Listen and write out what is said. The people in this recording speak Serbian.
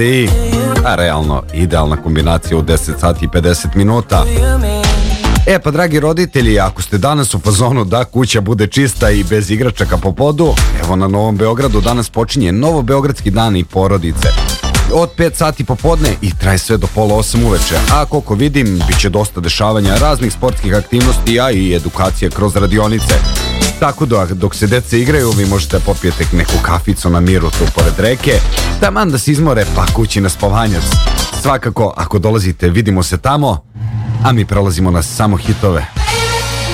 I, a realno, idealna kombinacija u 10 sati i 50 minuta. Pa dragi roditelji, ako ste danas u fazonu da kuća bude čista i bez igračaka po podu, evo na Novom Beogradu danas počinje Novobeogradski dan i porodice. Od 5 sati popodne i traje sve do pola 8 uveče, a koliko vidim, bit će dosta dešavanja, raznih sportskih aktivnosti, a i edukacije kroz radionice. Tako da dok se deca igraju, vi možete popijete neku kaficu na miru tu pored reke, taman da se izmore pa kući na spavanjac. Svakako, ako dolazite, vidimo se tamo, a mi prelazimo na samo hitove.